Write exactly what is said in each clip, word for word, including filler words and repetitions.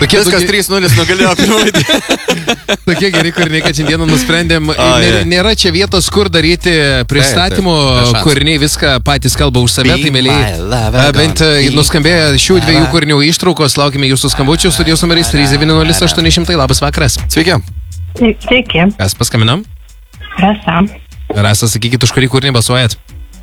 Tokie Viskas tokie- trys nulis nugalėjo pirmąjį. Tokie geri kūriniai, kad šiandieną nusprendėm. A, nėra, je. nėra čia vietos, kur daryti pristatymų. Taip, taip, be šansų. Kūriniai viską patys kalba už save, Be tai my mėlyje. lover Bent gonna e, be nuskambėjo šių my dviejų lover. kūrinių ištraukos. Laukime jūsų skambučių. Studijos numeris trys devyni nulis aštuoni šimtai. Labas vakaras. Sveiki. Sveiki, Kas paskambinam? Rasa. Rasa, sakykit, už kurį kūrinį balsuojat?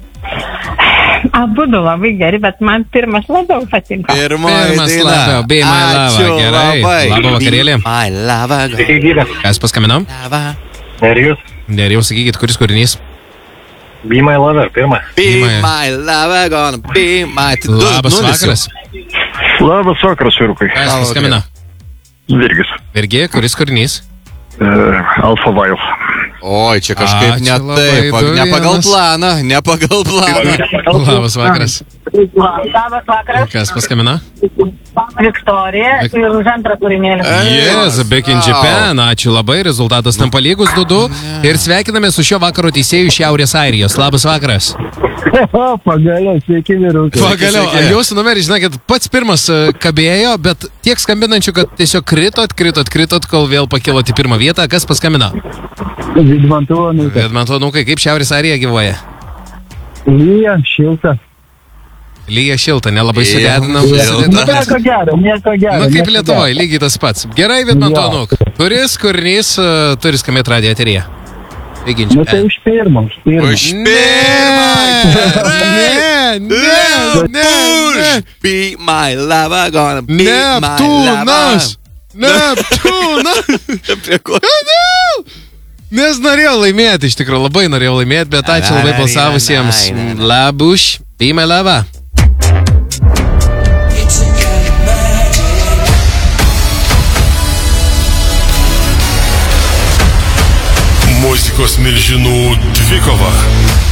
Abu du labai geri, bet man pirmas labiau patinka. Pirmoji Pirmas daina. labiau, Be My Lover, Ačiū gerai. labai. Labą vakarėlį. Be My lover. Kas paskambinam? Lover. Nerijus, Ir jau sakykit, kuris kūrinys? Be My Lover, pirmą. Be My- my lover gonna be my... Du- Labas nulis jau. vakaras. Labas vakaras, vyrukai. Kas Labas paskambina? Virgis. Irgi, kuris kūrinys? Uh, Alfa Vile. Oi, čia kažkaip Ačiū ne labai, taip, du ne pagal vienas. planą, ne pagal planą. Labas vakaras. Labas vakaras, Kas paskambina? Viktorija Vik- ir už antrą kūrinėlį. Yes, Back in Japan. Ačiū labai. Rezultatas tam palygus du du. Ir sveikiname su šio vakaro teisėjų iš Šiaurės Airijos. Labas vakaras. Pagaliau, sveiki, vyrukai. Pagaliau, sveiki. jūsų numeris, žinokit, pats pirmas e, kabėjo, bet tiek skambinančių, kad tiesiog kritot, kritot, kritot, kol vėl pakilot į pirmą vietą. Kas paskambina? Vidmantuonis. Bet man to, nu, kaip Šiaurės Airija gyvoja? Lyja, šilta. Lyja šilta, nelabai Lyja sudėdinam. šilta. Nieko gero, nieko gero. Nu, kaip nieko Lietuvoje, lygiai tas pats. Gerai, Vidmantonuk. Kuris kūrinys uh, turi skambėti radijo eteryje? Back in gero. Nu tai Japan. už pirmą, už pirmą. Už pirmą. Ne, ne, ne, ne. Be my lover gonna be my Neptūnas! lover. Neptūnas! Prie ko? Nes norėjau laimėti, iš tikrųjų, labai norėjau laimėti, bet ačiū labai balsavusiems. Labuš, Be My Lover. Muzikos milžinų dvikova.